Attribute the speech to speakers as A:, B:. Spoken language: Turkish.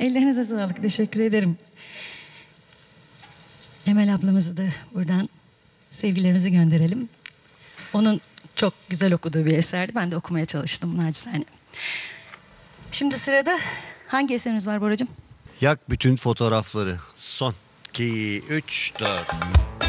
A: Ellerinize sağlık. Teşekkür ederim. Emel ablamızı da buradan sevgilerimizi gönderelim. Onun çok güzel okuduğu bir eserdi. Ben de okumaya çalıştım nacizane. Şimdi sırada hangi eserimiz var Boracığım?
B: Yak bütün fotoğrafları. Son. 2, 3, 4.